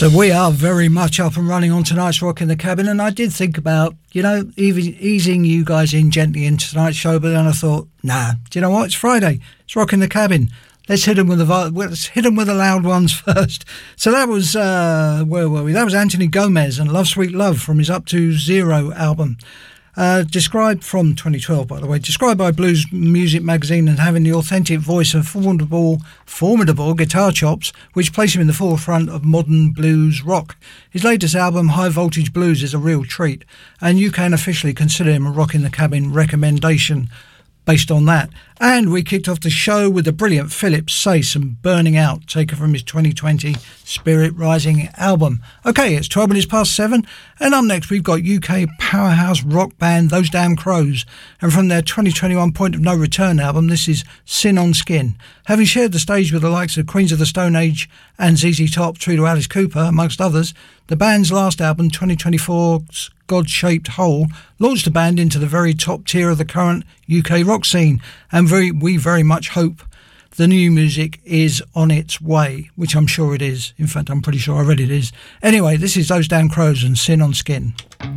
So we are very much up and running on tonight's Rock in the Cabin, and I did think about, easing you guys in gently into tonight's show, but then I thought, nah, do you know what? It's Friday. It's Rock in the Cabin. Let's hit them with the loud ones first. So that was, where were we? That was Anthony Gomez and Love Sweet Love from his Up to Zero album. Described from 2012, by the way, described by Blues Music Magazine and having the authentic voice and formidable guitar chops, which place him in the forefront of modern blues rock. His latest album, High Voltage Blues, is a real treat, and you can officially consider him a Rock in the Cabin recommendation based on that. And we kicked off the show with the brilliant Philip Sayce and Burning Out, taken from his 2020 Spirit Rising album. Okay, it's 12 minutes past 7, and up next we've got UK powerhouse rock band Those Damn Crows, and from their 2021 Point of No Return album, this is Sin on Skin. Having shared the stage with the likes of Queens of the Stone Age and ZZ Top through to Alice Cooper, amongst others, the band's last album, 2024's God-Shaped Hole, launched the band into the very top tier of the current UK rock scene, and we very much hope the new music is on its way, which I'm sure it is. In fact, I'm pretty sure I read it is. Anyway, this is Those Damn Crows and Sin on Skin.